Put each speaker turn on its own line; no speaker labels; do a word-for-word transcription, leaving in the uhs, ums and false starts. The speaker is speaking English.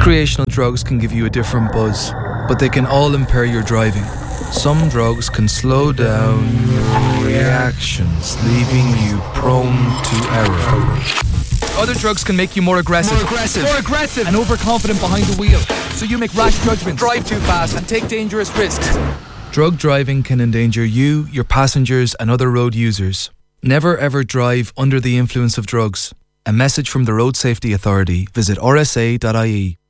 Recreational drugs can give you a different buzz, but they can all impair your driving. Some drugs can slow down your reactions, leaving you prone to error. Other drugs can make you more aggressive.
More aggressive.
More aggressive. And overconfident behind the wheel. So you make rash judgments,
Drive too fast and take dangerous risks.
Drug driving can endanger you, your passengers and other road users. Never ever drive under the influence of drugs. A message from the Road Safety Authority. Visit r s a dot i e.